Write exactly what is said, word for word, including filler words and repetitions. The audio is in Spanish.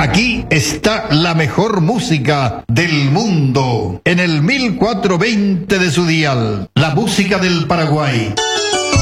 Aquí está la mejor música del mundo, en el mil cuatrocientos veinte de su dial, la música del Paraguay.